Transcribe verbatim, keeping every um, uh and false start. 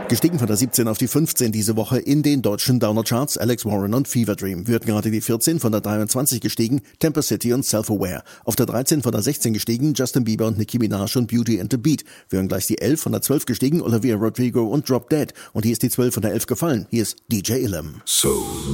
Gestiegen von der siebzehn auf die fünfzehn diese Woche in den deutschen Downer-Charts. Alex Warren und Fever Dream. Wird gerade die vierzehn von der dreiundzwanzig gestiegen. Temper City und Self-Aware. Auf der dreizehn von der sechzehn gestiegen. Justin Bieber und Nicki Minaj und Beauty and the Beat. Wären gleich die elf von der zwölf gestiegen. Olivia Rodrigo und Drop Dead. Und hier ist die zwölf von der elf gefallen. Hier ist D J Illum. So